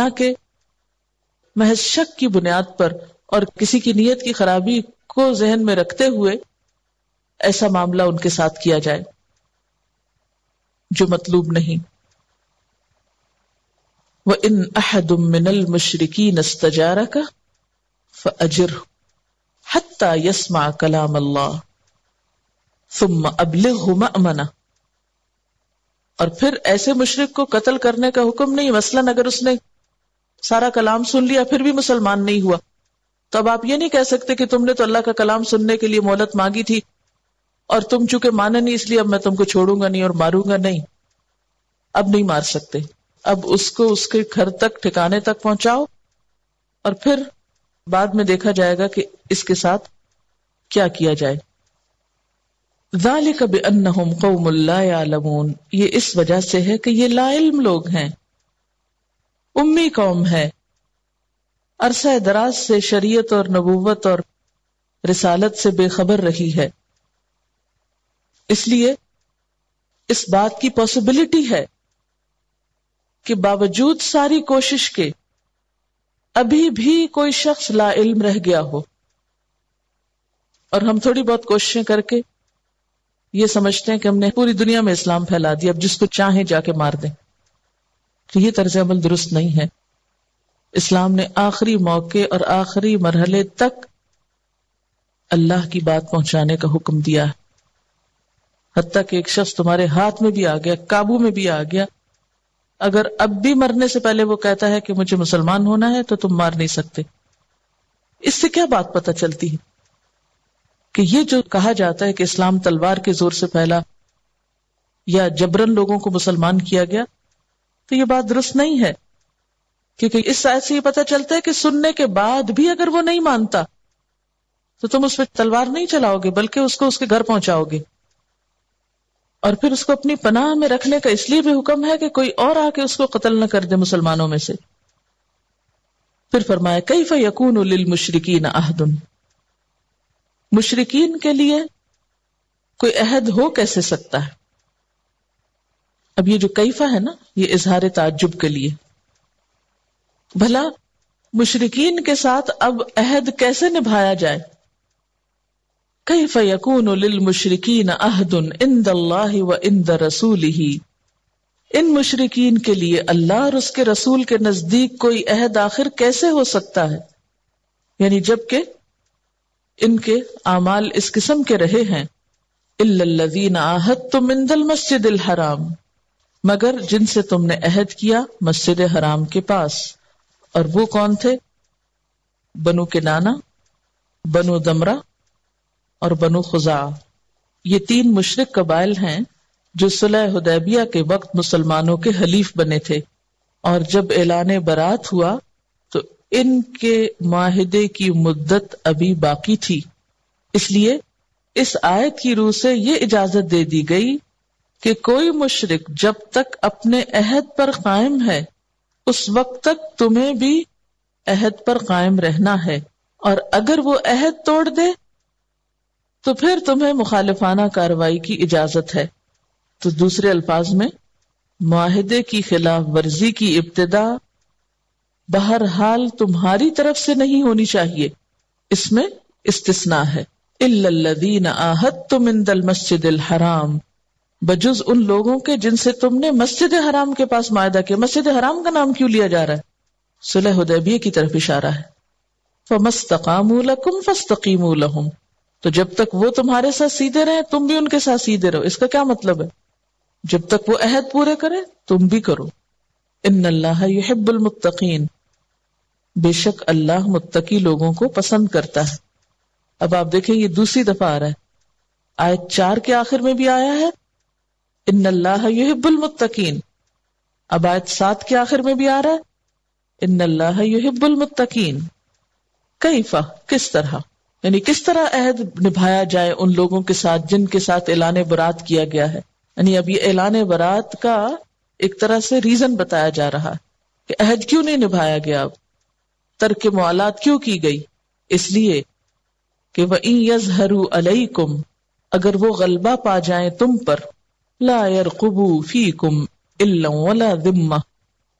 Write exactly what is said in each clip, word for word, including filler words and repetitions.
نہ کہ محض شک کی بنیاد پر اور کسی کی نیت کی خرابی کو ذہن میں رکھتے ہوئے ایسا معاملہ ان کے ساتھ کیا جائے جو مطلوب نہیں. وَإِنْ أَحَدٌ مِّنَ الْمُشْرِكِينَ اسْتَجَارَكَ فَأَجِرْهُ حَتَّى يَسْمَعَ كَلَامَ اللَّهِ ثُمَّ أَبْلِغْهُ مَأْمَنَهُ. اور پھر ایسے مشرک کو قتل کرنے کا حکم نہیں. مثلاً اگر اس نے سارا کلام سن لیا پھر بھی مسلمان نہیں ہوا تو اب آپ یہ نہیں کہہ سکتے کہ تم نے تو اللہ کا کلام سننے کے لیے مہلت مانگی تھی اور تم چونکہ مانے نہیں اس لیے اب میں تم کو چھوڑوں گا نہیں اور ماروں گا نہیں. اب نہیں مار سکتے. اب اس کو اس کے گھر تک ٹھکانے تک پہنچاؤ اور پھر بعد میں دیکھا جائے گا کہ اس کے ساتھ کیا کیا جائے. ذالک بانہم قوم لا یعلمون. یہ اس وجہ سے ہے کہ یہ لا علم لوگ ہیں, امی قوم ہے, عرصہ دراز سے شریعت اور نبوت اور رسالت سے بے خبر رہی ہے. اس لیے اس بات کی پاسبلٹی ہے کہ باوجود ساری کوشش کے ابھی بھی کوئی شخص لا علم رہ گیا ہو, اور ہم تھوڑی بہت کوششیں کر کے یہ سمجھتے ہیں کہ ہم نے پوری دنیا میں اسلام پھیلا دیا, اب جس کو چاہیں جا کے مار دیں. تو یہ طرز عمل درست نہیں ہے. اسلام نے آخری موقع اور آخری مرحلے تک اللہ کی بات پہنچانے کا حکم دیا ہے. حتیٰ کہ ایک شخص تمہارے ہاتھ میں بھی آ گیا, قابو میں بھی آ گیا, اگر اب بھی مرنے سے پہلے وہ کہتا ہے کہ مجھے مسلمان ہونا ہے تو تم مار نہیں سکتے. اس سے کیا بات پتہ چلتی ہے کہ یہ جو کہا جاتا ہے کہ اسلام تلوار کے زور سے پھیلا یا جبرن لوگوں کو مسلمان کیا گیا, تو یہ بات درست نہیں ہے. کیونکہ اس آیت سے یہ پتہ چلتا ہے کہ سننے کے بعد بھی اگر وہ نہیں مانتا تو تم اس پہ تلوار نہیں چلاؤ گے بلکہ اس کو اس کے گھر پہنچاؤ گے. اور پھر اس کو اپنی پناہ میں رکھنے کا اس لیے بھی حکم ہے کہ کوئی اور آ کے اس کو قتل نہ کر دے مسلمانوں میں سے. پھر فرمایا کیف یکون للمشرکین عہد. مشرکین کے لیے کوئی عہد ہو کیسے سکتا ہے؟ اب یہ جو کیفہ ہے نا, یہ اظہار تعجب کے لیے. بھلا مشرکین کے ساتھ اب عہد کیسے نبھایا جائے؟ کیف یکون للمشرکین عہد عند اللہ وعند رسولہ. ان مشرکین کے لیے اللہ اور اس کے رسول کے نزدیک کوئی عہد آخر کیسے ہو سکتا ہے؟ یعنی جب کہ ان کے اعمال اس قسم کے رہے ہیں, الا الذین عاہدتم عند المسجد الحرام, مگر جن سے تم نے عہد کیا مسجد حرام کے پاس. اور وہ کون تھے؟ بنو کنانہ, بنو دمرہ اور بنو خزاعہ. یہ تین مشرک قبائل ہیں جو صلح حدیبیہ کے وقت مسلمانوں کے حلیف بنے تھے, اور جب اعلان برات ہوا تو ان کے معاہدے کی مدت ابھی باقی تھی. اس لیے اس آیت کی روح سے یہ اجازت دے دی گئی کہ کوئی مشرک جب تک اپنے عہد پر قائم ہے اس وقت تک تمہیں بھی عہد پر قائم رہنا ہے, اور اگر وہ عہد توڑ دے تو پھر تمہیں مخالفانہ کارروائی کی اجازت ہے. تو دوسرے الفاظ میں معاہدے کی خلاف ورزی کی ابتدا بہرحال تمہاری طرف سے نہیں ہونی چاہیے. اس میں استثناء ہے, الا الذین عاہدتم عند المسجد الحرام, بجز ان لوگوں کے جن سے تم نے مسجد حرام کے پاس معاہدہ کیا. مسجد حرام کا نام کیوں لیا جا رہا ہے؟ صلح حدیبیہ کی طرف اشارہ ہے. فَمَا اسْتَقَامُوا لَكُمْ فَاسْتَقِیمُوا لَهُمْ. تو جب تک وہ تمہارے ساتھ سیدھے رہے تم بھی ان کے ساتھ سیدھے رہو. اس کا کیا مطلب ہے؟ جب تک وہ عہد پورے کرے تم بھی کرو. ان اللہ یحب المتقین, بے شک اللہ متقی لوگوں کو پسند کرتا ہے. اب آپ دیکھیں یہ دوسری دفعہ آ رہا ہے. آیت چار کے آخر میں بھی آیا ہے ان اللہ یحب المتقین. اب آیت سات کے آخر میں بھی آ رہا ہے ان اللہ یحب المتقین. کیفا, کس طرح, یعنی کس طرح عہد نبھایا جائے ان لوگوں کے ساتھ جن کے ساتھ اعلان برات کیا گیا ہے. یعنی اب یہ اعلان برات کا ایک طرح سے ریزن بتایا جا رہا ہے کہ عہد کیوں نہیں نبھایا گیا, اب ترک موالات کیوں کی گئی. اس لیے کہ وَإِن يَظْهَرُوا عَلَيْكُمْ, اگر وہ غلبہ پا جائیں تم پر, لَا يَرْقُبُوا فِيكُمْ إِلًّا وَلَا ذِمَّةً,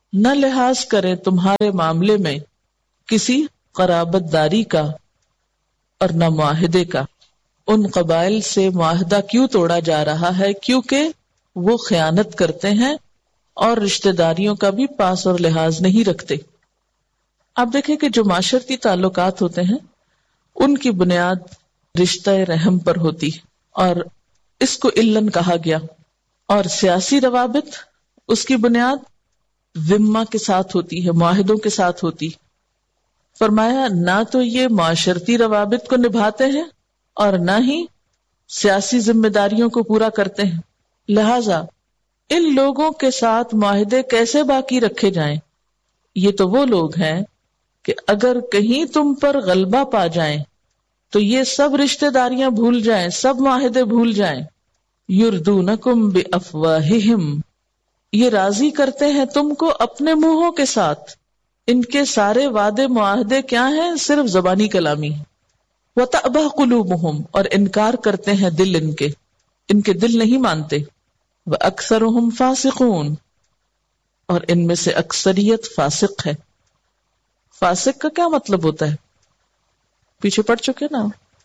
نہ لحاظ کریں تمہارے معاملے میں کسی قرابت داری کا اور نہ معاہدے کا. ان قبائل سے معاہدہ کیوں توڑا جا رہا ہے؟ کیونکہ وہ خیانت کرتے ہیں اور رشتہ داریوں کا بھی پاس اور لحاظ نہیں رکھتے. آپ دیکھیں کہ جو معاشرتی تعلقات ہوتے ہیں ان کی بنیاد رشتہ رحم پر ہوتی ہے اور اس کو علن کہا گیا، اور سیاسی روابط اس کی بنیاد ذمہ کے ساتھ ہوتی ہے، معاہدوں کے ساتھ ہوتی. فرمایا نہ تو یہ معاشرتی روابط کو نبھاتے ہیں اور نہ ہی سیاسی ذمہ داریوں کو پورا کرتے ہیں، لہذا ان لوگوں کے ساتھ معاہدے کیسے باقی رکھے جائیں؟ یہ تو وہ لوگ ہیں کہ اگر کہیں تم پر غلبہ پا جائیں تو یہ سب رشتہ داریاں بھول جائیں، سب معاہدے بھول جائیں. یردونکم بافواہہم، یہ راضی کرتے ہیں تم کو اپنے منہوں کے ساتھ. ان کے سارے وعدے معاہدے کیا ہیں؟ صرف زبانی کلامی. وتأبى قلوبہم، اور انکار کرتے ہیں دل ان کے، ان کے دل نہیں مانتے. وأکثرہم فاسقون، اور ان میں سے اکثریت فاسق ہے. فاسق کا کیا مطلب ہوتا ہے؟ پیچھے پڑ چکے نا،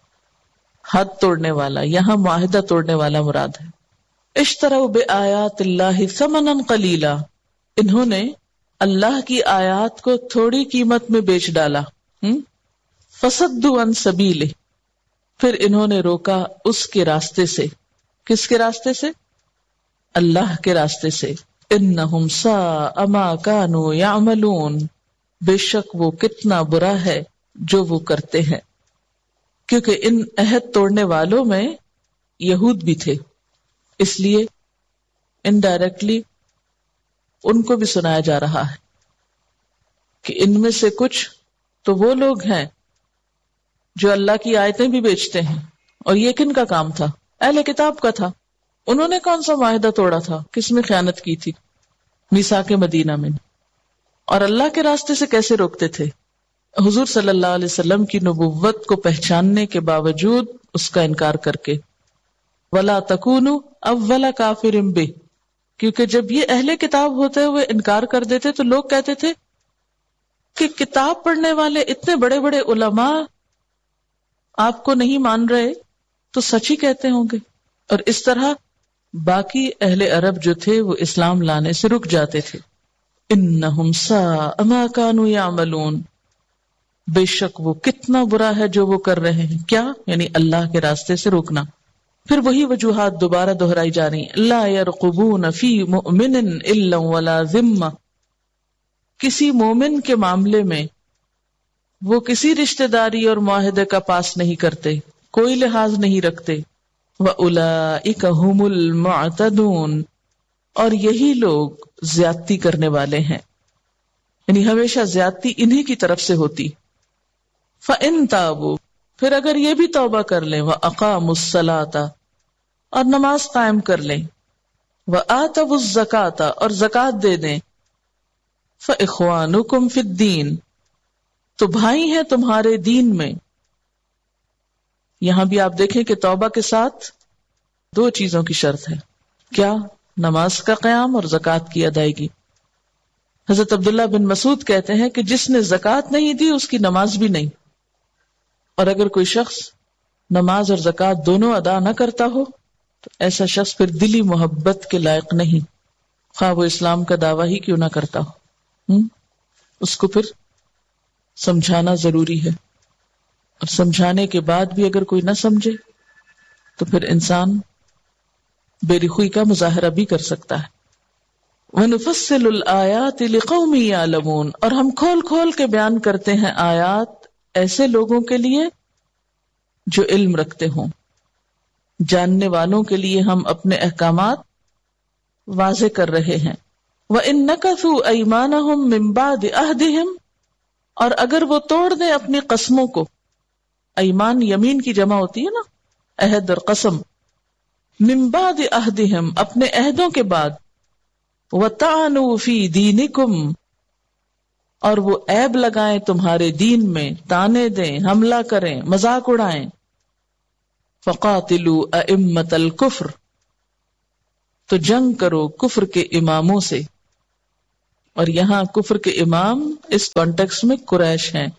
حد توڑنے والا، یہاں معاہدہ توڑنے والا مراد ہے. اشتروا بآیات اللہ ثمنا قلیلا، انہوں نے اللہ کی آیات کو تھوڑی قیمت میں بیچ ڈالا. فصدوا عن سبیلہ، پھر انہوں نے روکا اس کے راستے سے. کس کے راستے سے؟ اللہ کے راستے سے. انہم ساء ما کانوا یعملون، بے شک وہ کتنا برا ہے جو وہ کرتے ہیں. کیونکہ ان عہد توڑنے والوں میں یہود بھی تھے، اس لیے انڈائریکٹلی ان کو بھی سنایا جا رہا ہے کہ ان میں سے کچھ تو وہ لوگ ہیں جو اللہ کی آیتیں بھی بیچتے ہیں. اور یہ کن کا کام تھا؟ اہل کتاب کا تھا. انہوں نے کون سا معاہدہ توڑا تھا؟ کس میں خیانت کی تھی؟ میثاق مدینہ میں. اور اللہ کے راستے سے کیسے روکتے تھے؟ حضور صلی اللہ علیہ وسلم کی نبوت کو پہچاننے کے باوجود اس کا انکار کر کے. وَلَا تَكُونُوا أَوَّلَ كَافِرٍ بِهِ، کیونکہ جب یہ اہل کتاب ہوتے ہوئے انکار کر دیتے تو لوگ کہتے تھے کہ کتاب پڑھنے والے اتنے بڑے بڑے علماء آپ کو نہیں مان رہے تو سچ ہی کہتے ہوں گے. اور اس طرح باقی اہل عرب جو تھے وہ اسلام لانے سے رک جاتے تھے. انہم ساء ما کانوا یعملون، بے شک وہ کتنا برا ہے جو وہ کر رہے ہیں. کیا؟ یعنی اللہ کے راستے سے روکنا. پھر وہی وجوہات دوبارہ دہرائی جا رہی ہیں. لا یرقبون فی مؤمن الا ولا ذمہ، کسی مومن کے معاملے میں وہ کسی رشتہ داری اور معاہدے کا پاس نہیں کرتے، کوئی لحاظ نہیں رکھتے. وَأُولَئِكَ هُمُ الْمُعْتَدُونَ، اور یہی لوگ زیادتی کرنے والے ہیں، یعنی ہمیشہ زیادتی انہی کی طرف سے ہوتی. فَإِن تَابُوا، پھر اگر یہ بھی توبہ کر لیں، وَأَقَامُوا الصَّلَاةَ، اور نماز قائم کر لیں، وَآتَوُا الزَّكَاةَ، اور زکوٰۃ دے دیں، فَإِخْوَانُكُمْ فِي الدِّينِ، تو بھائی ہیں تمہارے دین میں. یہاں بھی آپ دیکھیں کہ توبہ کے ساتھ دو چیزوں کی شرط ہے. کیا؟ نماز کا قیام اور زکوٰۃ کی ادائیگی. حضرت عبداللہ بن مسعود کہتے ہیں کہ جس نے زکوٰۃ نہیں دی اس کی نماز بھی نہیں. اور اگر کوئی شخص نماز اور زکوٰۃ دونوں ادا نہ کرتا ہو تو ایسا شخص پھر دلی محبت کے لائق نہیں، خواہ وہ اسلام کا دعویٰ ہی کیوں نہ کرتا ہو. اس کو پھر سمجھانا ضروری ہے، اور سمجھانے کے بعد بھی اگر کوئی نہ سمجھے تو پھر انسان بے رخوئی کا مظاہرہ بھی کر سکتا ہے. وَنُفَصِّلُ الْآيَاتِ لِقَوْمٍ يَعْلَمُونَ، اور ہم کھول کھول کے بیان کرتے ہیں آیات ایسے لوگوں کے لیے جو علم رکھتے ہوں. جاننے والوں کے لیے ہم اپنے احکامات واضح کر رہے ہیں. وَإِن نَكَثُوا أَيْمَانَهُمْ مِن بَعْدِ عَهْدِهِمْ، اور اگر وہ توڑ دیں اپنی قسموں کو. ایمان یمین کی جمع ہوتی ہے نا، عہد اور قسم. من بعد عہدہم، اپنے عہدوں کے بعد. وطعنوا فی دینکم، اور وہ عیب لگائیں تمہارے دین میں، تانے دیں، حملہ کریں، مذاق اڑائیں. فقاتلوا ائمۃ الکفر، تو جنگ کرو کفر کے اماموں سے. اور یہاں کفر کے امام اس کانٹیکس میں قریش ہیں.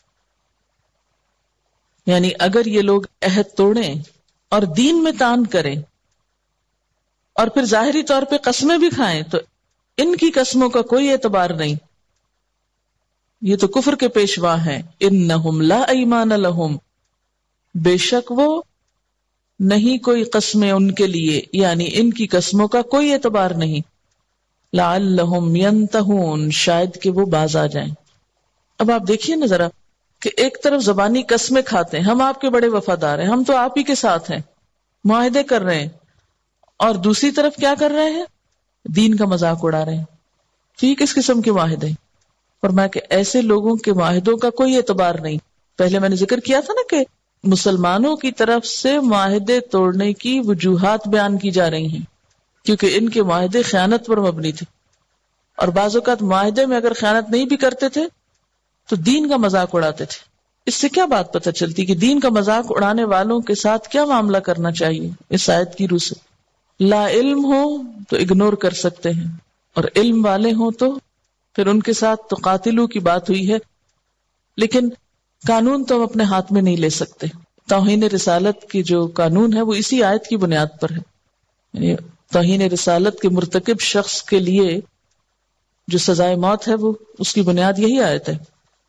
یعنی اگر یہ لوگ عہد توڑیں اور دین میں تان کریں اور پھر ظاہری طور پہ قسمیں بھی کھائیں تو ان کی قسموں کا کوئی اعتبار نہیں. یہ تو کفر کے پیشوا ہیں. انہم لا ایمان لہم، بے شک وہ نہیں کوئی قسمیں ان کے لیے، یعنی ان کی قسموں کا کوئی اعتبار نہیں. لعلہم ینتہون، شاید کہ وہ باز آ جائیں. اب آپ دیکھیے نا ذرا کہ ایک طرف زبانی قسمیں کھاتے ہیں، ہم آپ کے بڑے وفادار ہیں، ہم تو آپ ہی کے ساتھ ہیں، معاہدے کر رہے ہیں، اور دوسری طرف کیا کر رہے ہیں؟ دین کا مذاق اڑا رہے ہیں. ٹھیک کس قسم کے معاہدے؟ فرمایا کہ ایسے لوگوں کے معاہدوں کا کوئی اعتبار نہیں. پہلے میں نے ذکر کیا تھا نا کہ مسلمانوں کی طرف سے معاہدے توڑنے کی وجوہات بیان کی جا رہی ہیں کیونکہ ان کے معاہدے خیانت پر مبنی تھے، اور بعض اوقات معاہدے میں اگر خیانت نہیں بھی کرتے تھے تو دین کا مذاق اڑاتے تھے. اس سے کیا بات پتہ چلتی کہ دین کا مذاق اڑانے والوں کے ساتھ کیا معاملہ کرنا چاہیے اس آیت کی روح سے؟ لا علم ہو تو اگنور کر سکتے ہیں، اور علم والے ہوں تو پھر ان کے ساتھ تو قاتلوں کی بات ہوئی ہے، لیکن قانون تو ہم اپنے ہاتھ میں نہیں لے سکتے. توہین رسالت کی جو قانون ہے وہ اسی آیت کی بنیاد پر ہے. یعنی توہین رسالت کے مرتکب شخص کے لیے جو سزائے موت ہے وہ اس کی بنیاد یہی آیت ہے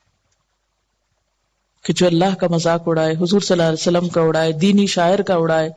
کہ جو اللہ کا مذاق اڑائے، حضور صلی اللہ علیہ وسلم کا اڑائے، دینی شاعر کا اڑائے،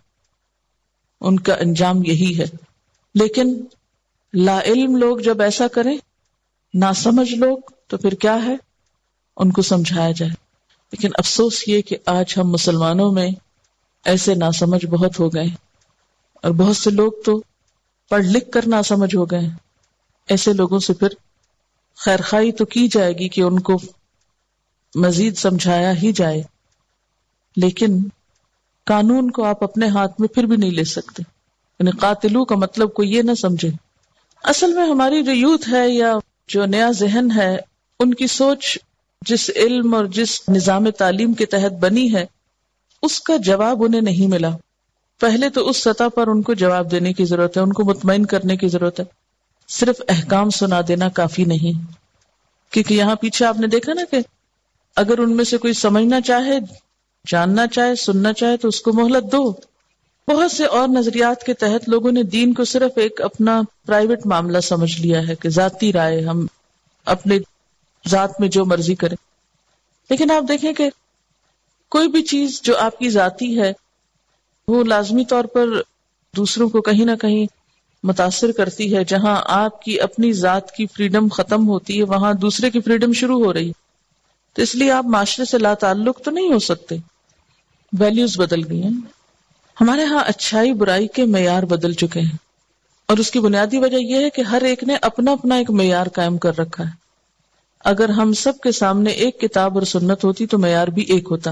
ان کا انجام یہی ہے. لیکن لا علم لوگ جب ایسا کریں، ناسمجھ لوگ، تو پھر کیا ہے؟ ان کو سمجھایا جائے. لیکن افسوس یہ کہ آج ہم مسلمانوں میں ایسے ناسمجھ بہت ہو گئے، اور بہت سے لوگ تو پڑھ لکھ کر ناسمجھ ہو گئے. ایسے لوگوں سے پھر خیرخواہی تو کی جائے گی کہ ان کو مزید سمجھایا ہی جائے، لیکن قانون کو آپ اپنے ہاتھ میں پھر بھی نہیں لے سکتے. یعنی قاتلو کا مطلب کوئی یہ نہ سمجھے. اصل میں ہماری جو یوتھ ہے یا جو نیا ذہن ہے، ان کی سوچ جس علم اور جس نظام تعلیم کے تحت بنی ہے اس کا جواب انہیں نہیں ملا. پہلے تو اس سطح پر ان کو جواب دینے کی ضرورت ہے، ان کو مطمئن کرنے کی ضرورت ہے. صرف احکام سنا دینا کافی نہیں، کیونکہ یہاں پیچھے آپ نے دیکھا نا کہ اگر ان میں سے کوئی سمجھنا چاہے، جاننا چاہے، سننا چاہے تو اس کو مہلت دو. بہت سے اور نظریات کے تحت لوگوں نے دین کو صرف ایک اپنا پرائیویٹ معاملہ سمجھ لیا ہے کہ ذاتی رائے، ہم اپنے ذات میں جو مرضی کریں. لیکن آپ دیکھیں کہ کوئی بھی چیز جو آپ کی ذاتی ہے وہ لازمی طور پر دوسروں کو کہیں نہ کہیں متاثر کرتی ہے. جہاں آپ کی اپنی ذات کی فریڈم ختم ہوتی ہے وہاں دوسرے کی فریڈم شروع ہو رہی. تو اس لیے آپ معاشرے سے لا تعلق تو نہیں ہو سکتے. ویلیوز بدل گئی ہیں. ہمارے ہاں اچھائی برائی کے معیار بدل چکے ہیں، اور اس کی بنیادی وجہ یہ ہے کہ ہر ایک نے اپنا اپنا ایک معیار قائم کر رکھا ہے. اگر ہم سب کے سامنے ایک کتاب اور سنت ہوتی تو معیار بھی ایک ہوتا.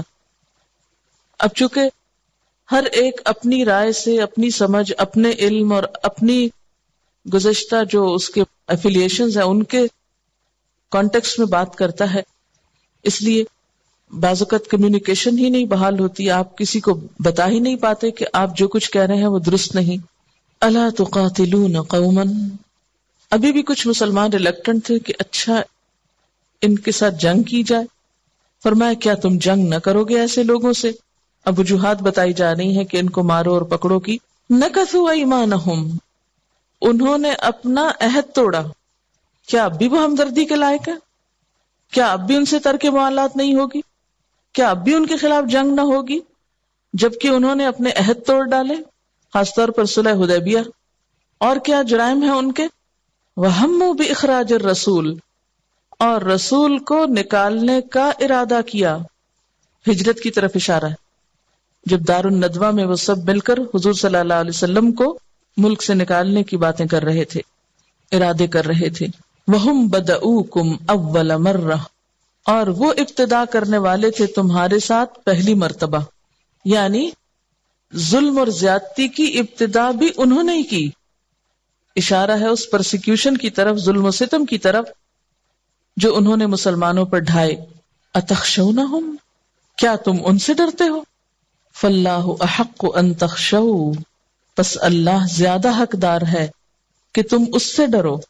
اب چونکہ ہر ایک اپنی رائے سے، اپنی سمجھ، اپنے علم اور اپنی گزشتہ جو اس کے ایفیلیشنز ہیں ان کے کانٹیکسٹ میں بات کرتا ہے، اس لیے بعض اوقات کمیونیکیشن ہی نہیں بحال ہوتی. آپ کسی کو بتا ہی نہیں پاتے کہ آپ جو کچھ کہہ رہے ہیں وہ درست نہیں. الا تقاتلون قوما، ابھی بھی کچھ مسلمان ریلیکٹنٹ تھے کہ اچھا ان کے ساتھ جنگ کی جائے. فرمایا کیا تم جنگ نہ کرو گے ایسے لوگوں سے؟ اب وجوہات بتائی جا رہی ہیں کہ ان کو مارو اور پکڑو کی. نکثوا ایمانہم، انہوں نے اپنا عہد توڑا. کیا اب بھی وہ ہمدردی کے لائق ہے؟ کیا اب بھی ان سے ترک معاملات نہیں ہوگی؟ کیا اب بھی ان کے خلاف جنگ نہ ہوگی جبکہ انہوں نے اپنے عہد توڑ ڈالے، خاص طور پر صلح حدیبیہ؟ اور کیا جرائم ہیں ان کے؟ وہموا باخراج الرسول، اور رسول کو نکالنے کا ارادہ کیا. ہجرت کی طرف اشارہ ہے. جب دار الندوہ میں وہ سب مل کر حضور صلی اللہ علیہ وسلم کو ملک سے نکالنے کی باتیں کر رہے تھے، ارادے کر رہے تھے. وہم بدؤکم اول مرہ، اور وہ ابتدا کرنے والے تھے تمہارے ساتھ پہلی مرتبہ. یعنی ظلم اور زیادتی کی ابتدا بھی انہوں نے ہی کی. اشارہ ہے اس پرسیکیوشن کی طرف، ظلم و ستم کی طرف جو انہوں نے مسلمانوں پر ڈھائے. اتخشونہم، کیا تم ان سے ڈرتے ہو؟ فاللہ احق ان تخشوا، پس اللہ زیادہ حقدار ہے کہ تم اس سے ڈرو.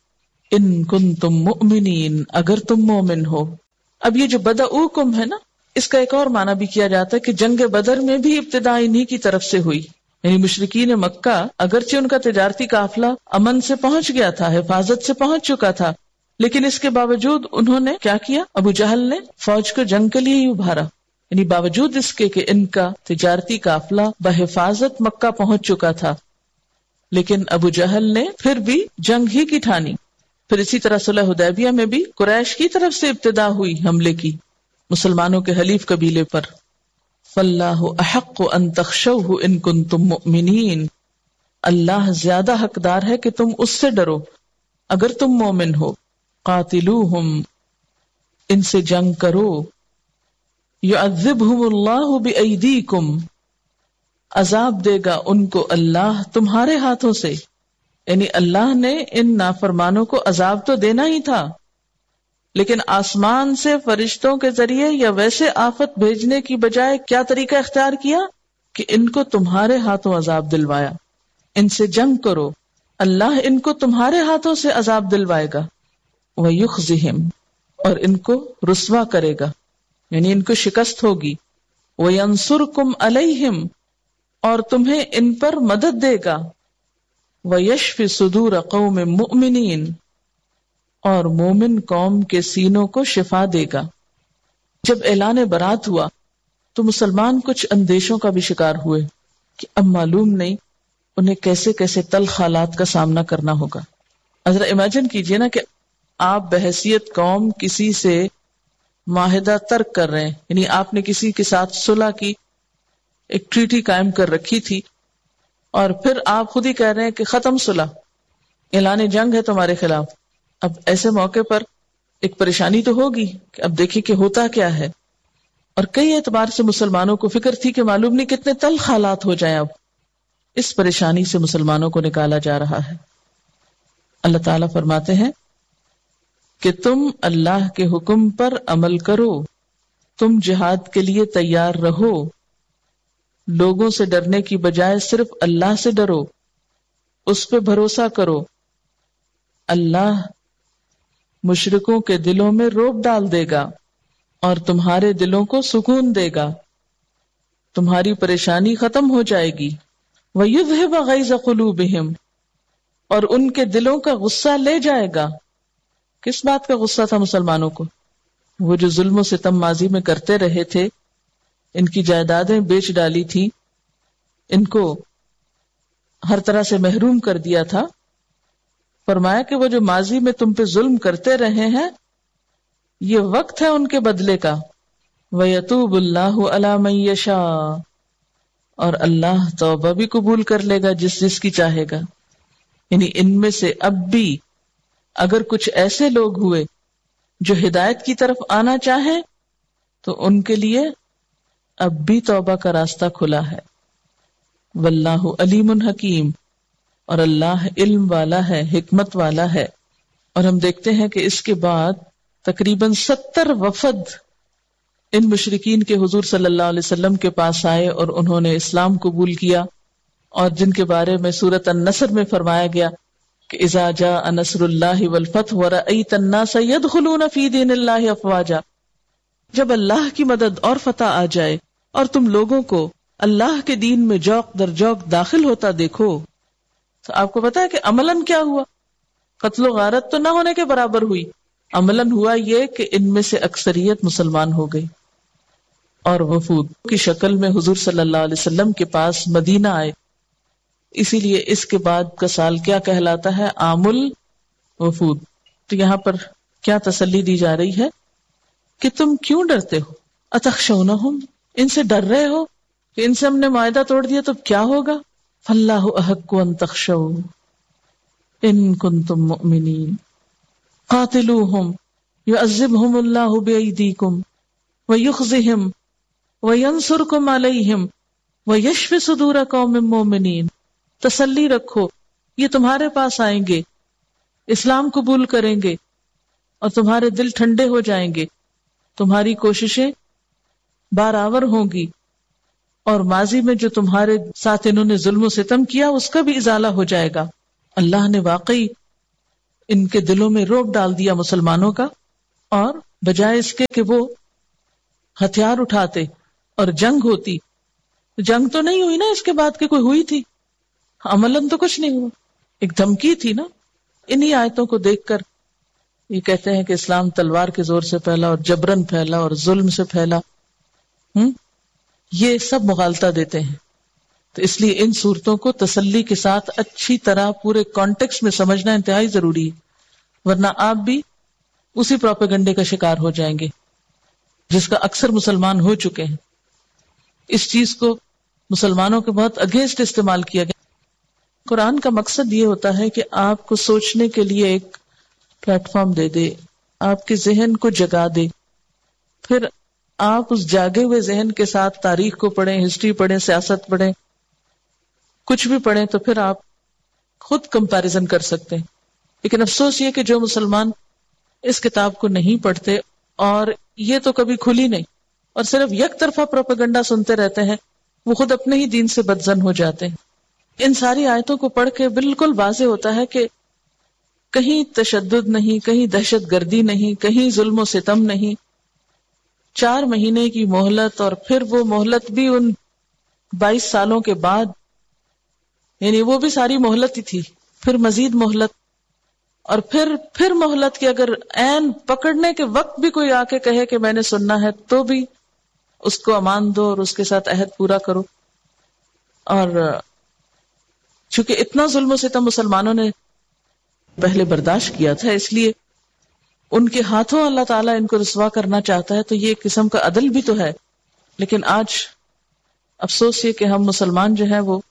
ان کنتم مؤمنین، اگر تم مومن ہو. اب یہ جو بدعوکم ہے نا، اس کا ایک اور معنی بھی کیا جاتا ہے کہ جنگ بدر میں بھی ابتدا انہی کی طرف سے ہوئی. یعنی مشرکین مکہ اگرچہ ان کا تجارتی قافلہ امن سے پہنچ گیا تھا، حفاظت سے پہنچ چکا تھا، لیکن اس کے باوجود انہوں نے کیا کیا؟ ابو جہل نے فوج کو جنگ کے لیے ہی ابھارا. یعنی باوجود اس کے کہ ان کا تجارتی قافلہ بحفاظت مکہ پہنچ چکا تھا، لیکن ابو جہل نے پھر بھی جنگ ہی کی ٹھانی. پھر اسی طرح صلح حدیبیہ میں بھی قریش کی طرف سے ابتدا ہوئی حملے کی مسلمانوں کے حلیف قبیلے پر. فاللہ احق ان تخشوہ ان کنتم مؤمنین، اللہ زیادہ حقدار ہے کہ تم اس سے ڈرو اگر تم مومن ہو. قاتلوہم، ان سے جنگ کرو. یعذبہم اللہ بایدیکم، عذاب دے گا ان کو اللہ تمہارے ہاتھوں سے. یعنی اللہ نے ان نافرمانوں کو عذاب تو دینا ہی تھا، لیکن آسمان سے فرشتوں کے ذریعے یا ویسے آفت بھیجنے کی بجائے کیا طریقہ اختیار کیا کہ ان کو تمہارے ہاتھوں عذاب دلوایا. ان سے جنگ کرو، اللہ ان کو تمہارے ہاتھوں سے عذاب دلوائے گا. وَيُخْزِهِمْ، اور ان کو رسوا کرے گا، یعنی ان کو شکست ہوگی. وَيَنْصُرْكُمْ عَلَيْهِمْ، اور تمہیں ان پر مدد دے گا. وَيَشْفِ صُدُورَ قَوْمٍ مُؤْمِنِينَ، اور مومن قوم کے سینوں کو شفا دے گا. جب اعلان برات ہوا تو مسلمان کچھ اندیشوں کا بھی شکار ہوئے کہ اب معلوم نہیں انہیں کیسے کیسے تلخ حالات کا سامنا کرنا ہوگا. ذرا امیجن کیجئے نا کہ آپ بحیثیت قوم کسی سے معاہدہ ترک کر رہے ہیں، یعنی آپ نے کسی کے ساتھ صلح کی ایک ٹریٹی قائم کر رکھی تھی، اور پھر آپ خود ہی کہہ رہے ہیں کہ ختم صلح، اعلان جنگ ہے تمہارے خلاف. اب ایسے موقع پر ایک پریشانی تو ہوگی کہ اب دیکھیں کہ ہوتا کیا ہے. اور کئی اعتبار سے مسلمانوں کو فکر تھی کہ معلوم نہیں کتنے تلخ حالات ہو جائیں. اب اس پریشانی سے مسلمانوں کو نکالا جا رہا ہے. اللہ تعالیٰ فرماتے ہیں کہ تم اللہ کے حکم پر عمل کرو، تم جہاد کے لیے تیار رہو، لوگوں سے ڈرنے کی بجائے صرف اللہ سے ڈرو، اس پہ بھروسہ کرو. اللہ مشرکوں کے دلوں میں رعب ڈال دے گا اور تمہارے دلوں کو سکون دے گا، تمہاری پریشانی ختم ہو جائے گی. وَيُذْهِبَ غَيْظَ قُلُوبِهِمْ، اور ان کے دلوں کا غصہ لے جائے گا. کس بات کا غصہ تھا مسلمانوں کو؟ وہ جو ظلم و ستم ماضی میں کرتے رہے تھے، ان کی جائیدادیں بیچ ڈالی تھی، ان کو ہر طرح سے محروم کر دیا تھا. فرمایا کہ وہ جو ماضی میں تم پہ ظلم کرتے رہے ہیں، یہ وقت ہے ان کے بدلے کا. وَيَتُوبُ اللَّهُ عَلَى مَن يَشَاءُ، اور اللہ توبہ بھی قبول کر لے گا جس جس کی چاہے گا. یعنی ان میں سے اب بھی اگر کچھ ایسے لوگ ہوئے جو ہدایت کی طرف آنا چاہیں تو ان کے لیے اب بھی توبہ کا راستہ کھلا ہے. واللہ علیم حکیم، اور اللہ علم والا ہے، حکمت والا ہے. اور ہم دیکھتے ہیں کہ اس کے بعد تقریباً ستر وفد ان مشرکین کے حضور صلی اللہ علیہ وسلم کے پاس آئے اور انہوں نے اسلام قبول کیا، اور جن کے بارے میں سورۃ النصر میں فرمایا گیا کہ اذا جاء نصر اللہ والفتح ورأیت الناس يدخلون فی دین اللہ افواجا، جب اللہ کی مدد اور فتح آ جائے اور تم لوگوں کو اللہ کے دین میں جوق در جوق داخل ہوتا دیکھو. تو آپ کو پتا ہے کہ عملاً کیا ہوا؟ قتل و غارت تو نہ ہونے کے برابر ہوئی، عملاً ہوا یہ کہ ان میں سے اکثریت مسلمان ہو گئی اور وفود کی شکل میں حضور صلی اللہ علیہ وسلم کے پاس مدینہ آئے. اسی لیے اس کے بعد کا سال کیا کہلاتا ہے؟ عام الوفود. تو یہاں پر کیا تسلی دی جا رہی ہے کہ تم کیوں ڈرتے ہو؟ اتخشونہم، ان سے ڈر رہے ہو کہ ان سے ہم نے معاہدہ توڑ دیا تو کیا ہوگا؟ فاللہ احق ان تخشوا ان کنتم مؤمنین قاتلوہم یعذبہم اللہ بایدیکم ویخزہم وینصرکم علیہم ویشف صدور قوم مؤمنین. تسلی رکھو، یہ تمہارے پاس آئیں گے، اسلام قبول کریں گے، اور تمہارے دل ٹھنڈے ہو جائیں گے، تمہاری کوششیں بارآور ہوں گی، اور ماضی میں جو تمہارے ساتھ انہوں نے ظلم و ستم کیا اس کا بھی ازالہ ہو جائے گا. اللہ نے واقعی ان کے دلوں میں رعب ڈال دیا مسلمانوں کا، اور بجائے اس کے کہ وہ ہتھیار اٹھاتے اور جنگ ہوتی، جنگ تو نہیں ہوئی نا اس کے بعد کہ کوئی ہوئی تھی، عملاً تو کچھ نہیں ہوا، ایک دھمکی تھی نا۔ انہی آیتوں کو دیکھ کر یہ کہتے ہیں کہ اسلام تلوار کے زور سے پھیلا اور جبرن پھیلا اور ظلم سے پھیلا، ہم یہ سب مغالطہ دیتے ہیں۔ تو اس لیے ان صورتوں کو تسلی کے ساتھ اچھی طرح پورے کانٹیکسٹ میں سمجھنا انتہائی ضروری ہے، ورنہ آپ بھی اسی پروپیگنڈے کا شکار ہو جائیں گے جس کا اکثر مسلمان ہو چکے ہیں۔ اس چیز کو مسلمانوں کے بہت اگینسٹ استعمال کیا گیا۔ قرآن کا مقصد یہ ہوتا ہے کہ آپ کو سوچنے کے لیے ایک پلیٹ فارم دے دے، آپ کے ذہن کو جگا دے، پھر آپ اس جاگے ہوئے ذہن کے ساتھ تاریخ کو پڑھیں، ہسٹری پڑھیں، سیاست پڑھیں، کچھ بھی پڑھیں، تو پھر آپ خود کمپیریزن کر سکتے ہیں۔ لیکن افسوس یہ کہ جو مسلمان اس کتاب کو نہیں پڑھتے اور یہ تو کبھی کھلی نہیں اور صرف یک طرفہ پروپیگنڈا سنتے رہتے ہیں، وہ خود اپنے ہی دین سے بدظن ہو جاتے ہیں۔ ان ساری آیتوں کو پڑھ کے بالکل واضح ہوتا ہے کہ کہیں تشدد نہیں، کہیں دہشت گردی نہیں، کہیں ظلم و ستم نہیں، چار مہینے کی مہلت، اور پھر وہ مہلت بھی ان بائیس سالوں کے بعد، یعنی وہ بھی ساری مہلت ہی تھی، پھر مزید مہلت، اور پھر پھر مہلت کی اگر عین پکڑنے کے وقت بھی کوئی آ کے کہے کہ میں نے سننا ہے تو بھی اس کو امان دو اور اس کے ساتھ عہد پورا کرو۔ اور چونکہ اتنا ظلم و ستم مسلمانوں نے پہلے برداشت کیا تھا، اس لیے ان کے ہاتھوں اللہ تعالیٰ ان کو رسوا کرنا چاہتا ہے، تو یہ ایک قسم کا عدل بھی تو ہے۔ لیکن آج افسوس یہ کہ ہم مسلمان جو ہیں وہ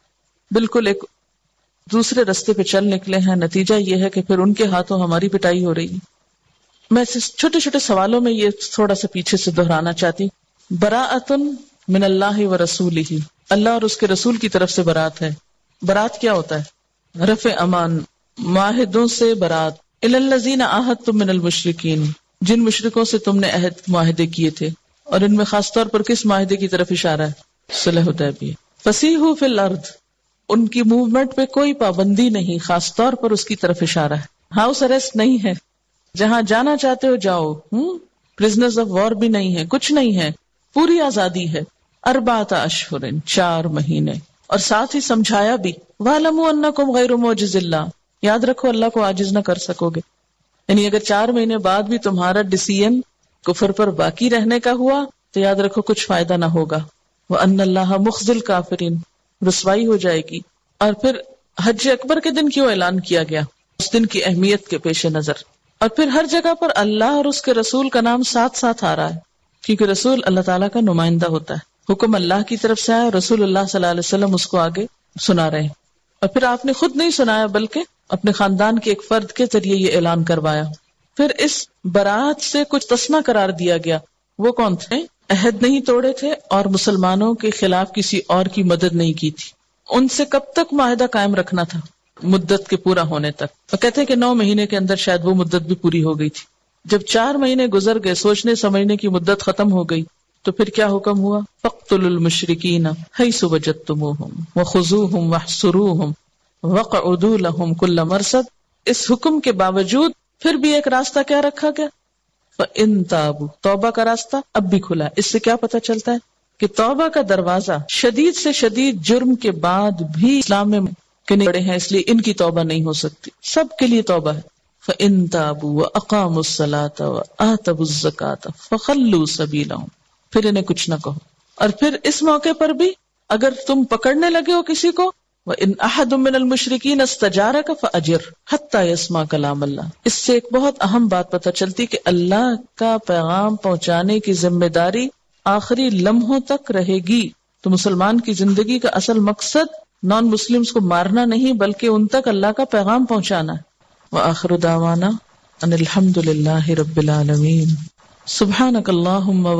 بالکل ایک دوسرے رستے پہ چل نکلے ہیں، نتیجہ یہ ہے کہ پھر ان کے ہاتھوں ہماری پٹائی ہو رہی ہے۔ میں چھوٹے چھوٹے سوالوں میں یہ تھوڑا سا پیچھے سے دہرانا چاہتی ہوں۔ براءۃ من اللہ و رسولہ، اللہ اور اس کے رسول کی طرف سے برات ہے۔ برات کیا ہوتا ہے؟ رفع امان، معاہدوں سے برات۔ الی الذین عاہدتم من المشرکین، جن مشرکوں سے تم نے عہد معاہدے کیے تھے، اور ان میں خاص طور پر کس معاہدے کی طرف اشارہ ہے؟ صلح حدیبیہ۔ فسیحوا فی الارض، ان کی موومنٹ پہ کوئی پابندی نہیں، خاص طور پر اس کی طرف اشارہ ہے۔ ہاؤس اریسٹ نہیں ہے، جہاں جانا چاہتے ہو جاؤ، ہوں پرزنرز آف وار بھی نہیں ہے، کچھ نہیں ہے، پوری آزادی ہے۔ اربعۃ اشہر، چار مہینے، اور ساتھ ہی سمجھایا بھی وَاعْلَمُوا أَنَّكُمْ غَيْرُ مُعْجِزِ اللَّهِ، یاد رکھو اللہ کو عاجز نہ کر سکو گے۔ یعنی اگر چار مہینے بعد بھی تمہارا ڈیسیژن کفر پر باقی رہنے کا ہوا تو یاد رکھو کچھ فائدہ نہ ہوگا۔ وَأَنَّ اللَّهَ مُخْزِي الْكَافِرِينَ، رسوائی ہو جائے گی۔ اور پھر حج اکبر کے دن کیوں اعلان کیا گیا؟ اس دن کی اہمیت کے پیش نظر۔ اور پھر ہر جگہ پر اللہ اور اس کے رسول کا نام ساتھ ساتھ آ رہا ہے، کیونکہ رسول اللہ تعالیٰ کا نمائندہ ہوتا ہے، حکم اللہ کی طرف سے آیا اور رسول اللہ صلی اللہ علیہ وسلم اس کو آگے سنا رہے ہیں۔ اور پھر آپ نے خود نہیں سنایا بلکہ اپنے خاندان کے ایک فرد کے ذریعے یہ اعلان کروایا۔ پھر اس برات سے کچھ تسمہ قرار دیا گیا، وہ کون تھے؟ عہد نہیں توڑے تھے اور مسلمانوں کے خلاف کسی اور کی مدد نہیں کی تھی۔ ان سے کب تک معاہدہ قائم رکھنا تھا؟ مدت کے پورا ہونے تک۔ اور کہتے ہیں کہ نو مہینے کے اندر شاید وہ مدت بھی پوری ہو گئی تھی۔ جب چار مہینے گزر گئے، سوچنے سمجھنے کی مدت ختم ہو گئی، تو پھر کیا حکم ہوا؟ فَاقْتُلُوا الْمُشْرِكِينَ حَيْثُ وَجَدتُّمُوهُمْ وَخُذُوهُمْ وَاحْصُرُوهُمْ وَاقْعُدُوا لَهُمْ كُلَّ مَرْصَدٍ۔ اس حکم کے باوجود پھر بھی ایک راستہ کیا رکھا گیا؟ فَإِن تَابُوا، توبہ کا راستہ اب بھی کھلا ہے۔ اس سے کیا پتہ چلتا ہے کہ توبہ کا دروازہ شدید سے شدید جرم کے بعد بھی اسلام میں کنڑے ہیں، اس لیے ان کی توبہ نہیں ہو سکتی، سب کے لیے توبہ ہے۔ فَإِن تَابُوا وَأَقَامُوا الصَّلَاةَ وَآتَوُا الزَّكَاةَ فَخَلُّوا سَبِيلَهُمْ، پھر انہیں کچھ نہ کہو۔ اور پھر اس موقع پر بھی اگر تم پکڑنے لگے ہو کسی کو، وَإِنْ أَحَدٌ مِّنَ الْمُشْرِكِينَ اسْتَجَارَكَ فَأَجِرْهُ حَتَّى يَسْمَعَ كَلَامَ اللَّهِ۔ اس سے ایک بہت اہم بات پتہ چلتی کہ اللہ کا پیغام پہنچانے کی ذمہ داری آخری لمحوں تک رہے گی۔ تو مسلمان کی زندگی کا اصل مقصد نان مسلمز کو مارنا نہیں بلکہ ان تک اللہ کا پیغام پہنچانا ہے۔ وآخر دعوانا ان الحمد للہ رب العالمین۔ سبحانک اللہم